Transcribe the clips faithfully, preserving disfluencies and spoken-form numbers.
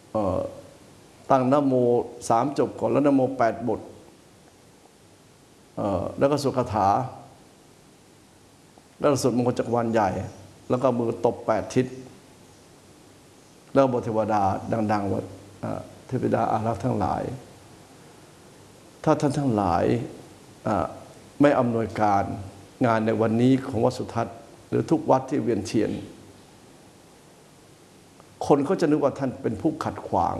ตั้งนะโมสามจบก่อนแล้วนะโมแปดบทแล้วก็สวดคาถาแล้วสวดมงคลจักรวาลใหญ่แล้วก็มือตบแปดทิศแล้วบทเทวดาดังๆว่าเทวดาอารักษ์ทั้งหลายถ้าท่านทั้งหลายไม่อำนวยการงานในวันนี้ของวัดสุทัศน์หรือทุกวัดที่เวียนเทียนคนก็จะนึกว่าท่านเป็นผู้ขัดขวาง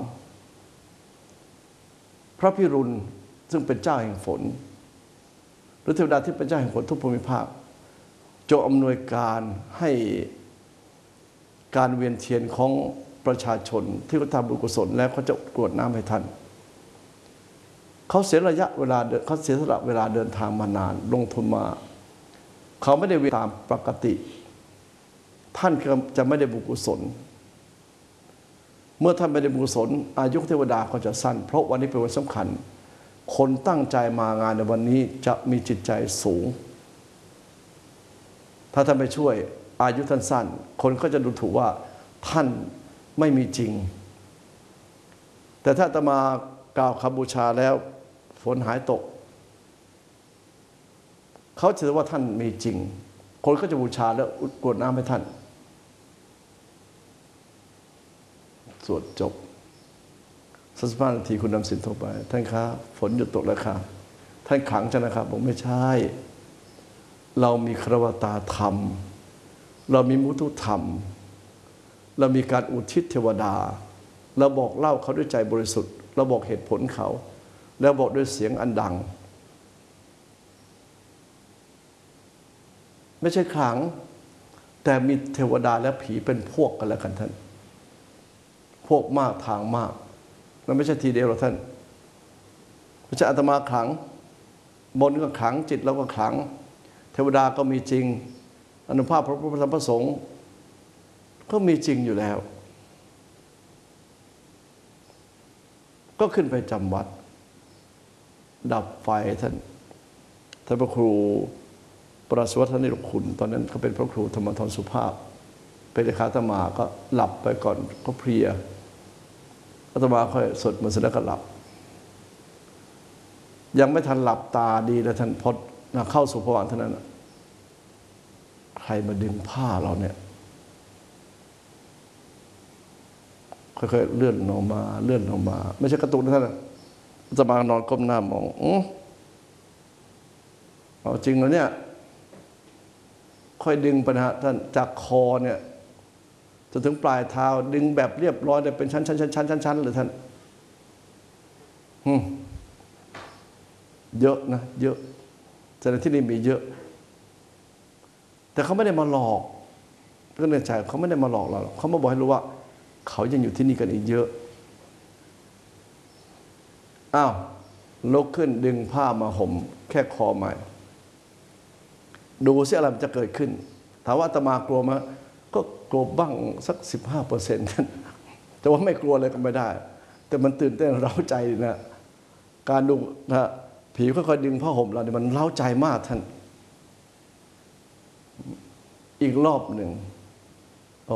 พระพิรุณซึ่งเป็นเจ้าแห่งฝนหรือเทวดาที่เป็นเจ้าแห่งฝนทุกภูมิภาคจงอำนวยการให้การเวียนเทียนของประชาชนที่เขาทำบุญกุศลแล้วเขาจะกรวดน้ำให้ท่านเขาเสียระยะเวลาเขาเสียสละเวลาเดินทางมานานลงทุนมาเขาไม่ได้เวียนตามปกติท่านจะไม่ได้บุญกุศลเมื่อท่านไม่ได้บุญกุศลอายุเทวดาก็จะสั้นเพราะวันนี้เป็นวันสำคัญคนตั้งใจมางานในวันนี้จะมีจิตใจสูงถ้าท่านไปช่วยอายุท่านสั้นคนก็จะดูถูกว่าท่านไม่มีจริงแต่ถ้าอาตมากล่าวคำบูชาแล้วฝนหายตกเขาถือว่าท่านมีจริงคนก็จะบูชาแล้วกรวดน้ำให้ท่านสวดจบสักสิบห้านาทีคุณนำสินโทรไปท่านคะฝนหยุดตกแล้วค่ะท่านขังจังนะครับผมไม่ใช่เรามีครวตาธรรมเรามีมุทุธรรมเรามีการอุทิศเทวดาเราบอกเล่าเขาด้วยใจบริสุทธิ์เราบอกเหตุผลเขาแล้วบอกด้วยเสียงอันดังไม่ใช่ขังแต่มีเทวดาและผีเป็นพวกกันแล้วกันท่านพวกมากทางมากมันไม่ใช่ทีเดียวหรอกท่านไม่ใช่อาตมาขังบนก็ขังจิตเราก็ขังเทวดาก็มีจริงอานุภาพพระพุทธธรรมพระสงฆ์ก็มีจริงอยู่แล้วก็ขึ้นไปจำวัดดับไฟท่านท่านพระครูปราศวัฒนิรคุณตอนนั้นเขาเป็นพระครูธรรมทรสุภาพเป็นเลขาอาตมาก็หลับไปก่อนก็เพลียอาตมาค่อยสวดมนต์เสร็จแล้วก็หลับยังไม่ทันหลับตาดีแล้วท่านพอเข้าสู่ภวังค์เท่านั้นใครมาดึงผ้าเราเนี่ยค่อยๆเลื่อนลงมาเลื่อนลงมาไม่ใช่กระตุกนะท่านอาตมานอนก้มหน้ามองอ๋อเอาจริงแล้วเนี่ยค่อยดึงไปนะฮะท่านจากคอเนี่ยจนถึงปลายเท้าดึงแบบเรียบร้อยเลยเป็นชั้นชั้นชั้นชั้นชั้นชั้นเลยท่านเยอะนะเยอะแต่ในที่นี้มีเยอะแต่เขาไม่ได้มาหลอกก็ในใจเขาไม่ได้มาหลอกเราเขามาบอกให้รู้ว่าเขายังอยู่ที่นี่กันอีกเยอะอ้าวลุกขึ้นดึงผ้ามาห่มแค่คอใหม่ดูสิอะไรมันจะเกิดขึ้นถามว่าอาตมากลัวไหมก็กลัวบ้างสักสิบห้าเปอร์เซ็นต์ท่านแต่ว่าไม่กลัวเลยก็ไม่ได้แต่มันตื่นเต้นเร้าใจนะการดูนะผีค่อยๆดึงผ้าห่มเราเนี่ยมันเร้าใจมากท่านอีกรอบหนึ่งโอ้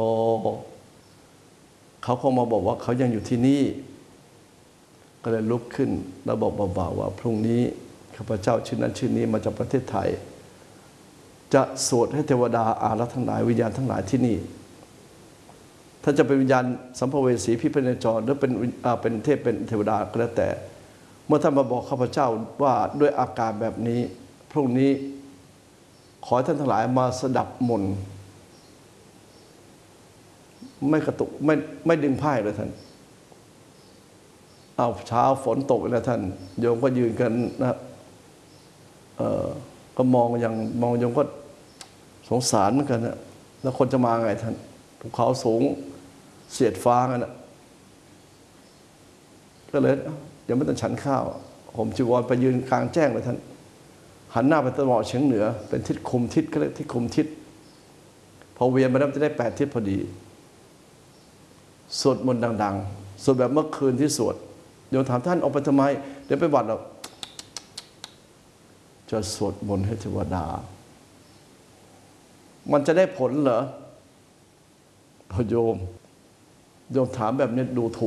เขาคงมาบอกว่าเขายังอยู่ที่นี่ก็เลยลุกขึ้นแล้วบอกเบาๆว่าพรุ่งนี้ข้าพเจ้าชื่อนั้นชื่อนี้มาจากประเทศไทยจะสวดให้เทวดาอารักษ์ทั้งหลายวิญญาณทั้งหลายที่นี่ถ้าจะเป็นวิญญาณสัมภเวสีพิพเนจรหรือเป็นเป็นเทพเป็นเทวดาก็แล้วแต่เมื่อท่านมาบอกข้าพเจ้าว่าด้วยอาการแบบนี้พรุ่งนี้ขอให้ท่านทั้งหลายมาสดับมนต์ไม่กระตุกไม่ไม่ดึงผ้าเลยท่านเอาเช้าฝนตกแล้วท่านโยมก็ยืนกันนะเอ่อก็มองอย่างมองโยมก็สงสารเหมือนกันนะแล้วคนจะมาไงท่านภูเขาสูงเสียดฟ้ากันนะก็เลยยังไม่ต้องฉันข้าวผมจีวรไปยืนกลางแจ้งเลยท่านหันหน้าไปตะวันออกเฉียงเหนือเป็นทิศคุมทิศก็เรียกทิศคุมทิศพอเวียนมาแล้วจะได้แปดทิศพอดีสวดมนต์ดังๆสวดแบบเมื่อคืนที่สวดโยมถามท่านออกไปทำไมเดี๋ยวไปวัดเราจะสวดมนต์ให้เทวดามันจะได้ผลเหรอโยมโยมถามแบบนี้ดูถูก